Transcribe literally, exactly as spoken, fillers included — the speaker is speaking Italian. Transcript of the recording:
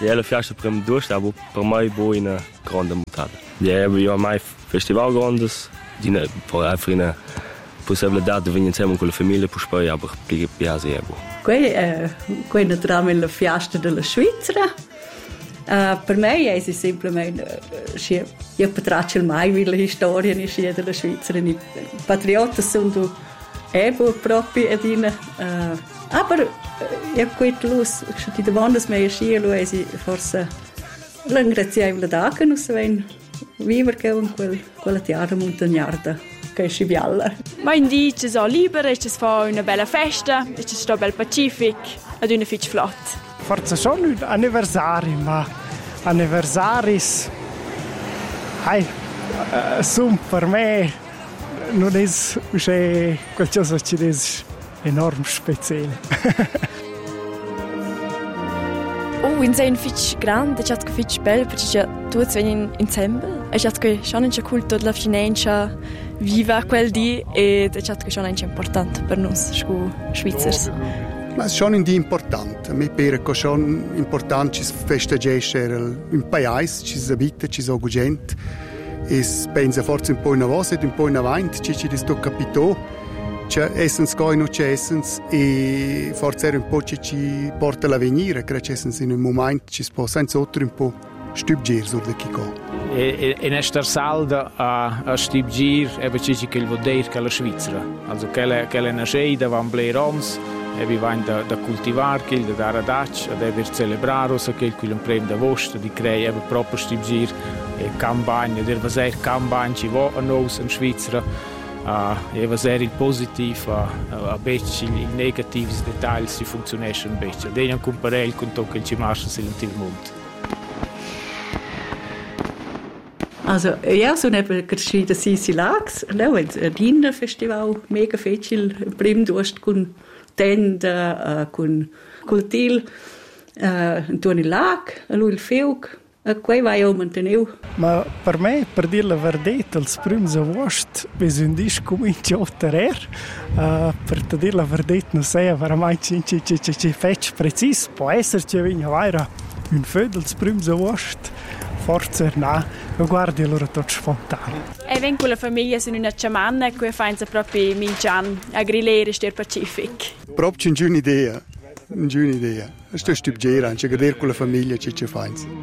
Ja, la fiasta per me due stavo per me bo in una grande mutata. Ja, io mai festival grandes, di ne per einfach possibilità di venire insieme con la famiglia per poi aber che piace è bo. Qui è qui naturalmente la fiesta della Svizzera. Uh, per me è semplicemente uh, io potraccio mai la storia della Svizzera. I patrioti sono ebo proprio ed in uh, aber io quit los die demandas me schi lo è forse l'ingrazievole da che non se ven vivere con quel quella terra montagnarda che si bialla. Ma in di ci so libera, ci fa una bella festa, ci sto bel Pacific ad una fitch flott. Forse schon un anniversari, ma anniversaris hai uh, sun per me non è qualcosa che è enorm speciale. Oh, in sein fitch grande, c'è che fitch bel, perché c'è tutti vengono insieme. E c'è che schon in culto della finanza viva quel di e c'è che schon è importante per noi, svizzers. Ma è schon in di importante. Mi pare che schon importante ci festeggiare in paese, ci si abita, ci si gente. E pensa forse un po' in avanti e un po' in avanti, ci ci sto capito. C'è essens coi non c'è essens e forse un po' ci ci porta l'avvenire, credo che essens in un momento ci si può senza altro un po' stupgir sur de Kiko. E in esta salda a a stupgir e ci ci che il voder che la Svizzera. Also che che la nasceida van bleroms e vi van da da cultivar che da dare dac ad aver celebrare so che quel prem da vostra di crei e proprio stupgir e campagna der was er campagna ci va a nos in Svizzera. Uh, e was er il positiv a a becci i negativi dettagli si funzionesce un beccio dei un comparel con to che ci marcia silent il mondo. Also ja, so neben geschrieben Sisi Lax, no, ein Dinner Festival mega fecil prim durst con tenda con cultil uh, Toni Lag, lui il Fiug. E quei vai io manteneu. Ma per me, per dire la verità, il primo agosto bisogna cominciare a ottenere. Uh, per te dire la verità, non sei veramente ci ci ci ci fetch preciso. Può essere che venga vaira un feudo il primo agosto. Forse no. Ma guardi allora tutto spontaneo. E vengo con la famiglia in una ciamanna e qui fanno proprio mingian a grillare ster Pacific. Proprio una buona idea. Una buona idea. Sto stupendo anche a vedere con la famiglia che ci fanno.